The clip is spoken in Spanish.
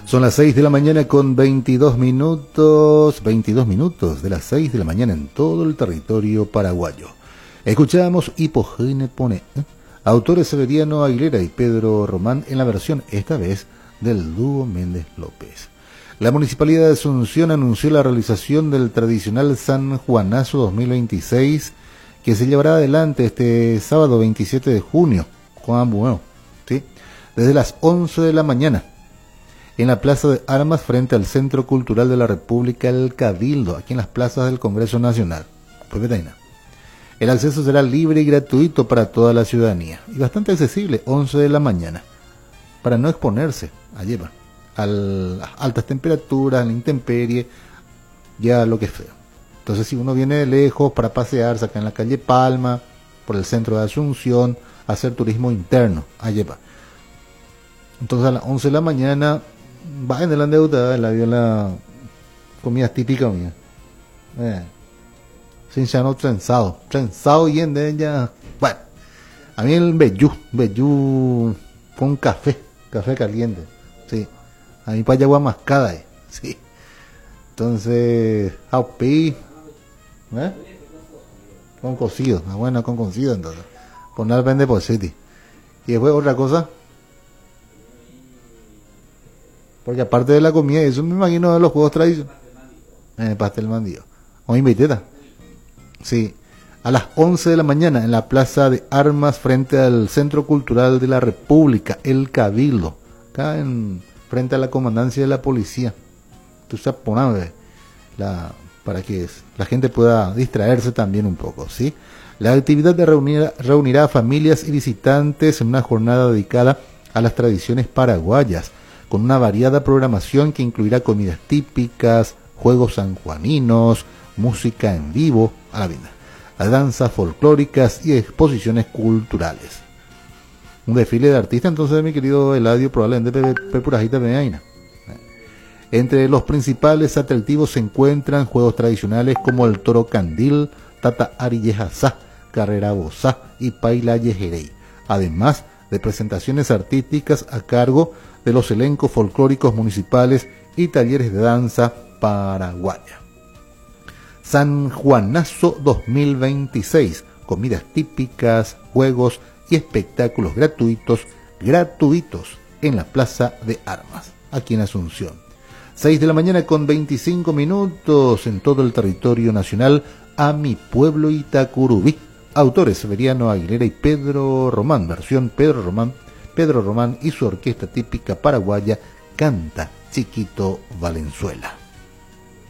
Son las 6 de la mañana con 22 minutos, 22 minutos de las 6 de la mañana en todo el territorio paraguayo. Escuchamos Hipogene Pone, autores Severiano Aguilera y Pedro Román en la versión, esta vez, del dúo Méndez López. La Municipalidad de Asunción anunció la realización del tradicional San Juanazo 2026, que se llevará adelante este sábado 27 de junio, Juan Bueno, ¿sí? Desde las 11 de la mañana. En la Plaza de Armas frente al Centro Cultural de la República, el Cabildo, aquí en las plazas del Congreso Nacional. El acceso será libre y gratuito para toda la ciudadanía y bastante accesible, 11 de la mañana, para no exponerse a las altas temperaturas, a la intemperie, ya lo que es feo. Entonces, si uno viene de lejos para pasearse acá en la calle Palma, por el centro de Asunción, hacer turismo interno, entonces a las 11 de la mañana va en la deuda, la comida típica mía. Sin llano trenzado y en ella. Bueno, a mí el vellú con café caliente, sí. A mí para agua mascada, sí. Entonces, aupi, con cocido, bueno, con cocido entonces. Poner vende por city. Y después otra cosa. Porque aparte de la comida, eso me imagino de los juegos tradicionales. Pastel mandío. ¿O inviteta? Sí. A las 11 de la mañana en la Plaza de Armas frente al Centro Cultural de la República, el Cabildo. Acá frente a la comandancia de la policía. Tú sabes, para que la gente pueda distraerse también un poco, ¿sí? La actividad reunirá a familias y visitantes en una jornada dedicada a las tradiciones paraguayas, con una variada programación que incluirá comidas típicas, juegos sanjuaninos, música en vivo, a danzas folclóricas y exposiciones culturales. Un desfile de artistas, entonces, mi querido Eladio, probablemente Pepurajita Beaina. Entre los principales atractivos se encuentran juegos tradicionales como el toro candil, tata arillejazá, carrera bozá y paila yejerey, además de presentaciones artísticas a cargo de los elencos folclóricos municipales y talleres de danza paraguaya. San Juanazo 2026, comidas típicas, juegos y espectáculos gratuitos en la Plaza de Armas, aquí en Asunción. 6 de la mañana con 25 minutos en todo el territorio nacional, a mi pueblo Itacurubí. Autores Severiano Aguilera y Pedro Román, versión Pedro Román y su orquesta típica paraguaya canta Chiquito Valenzuela.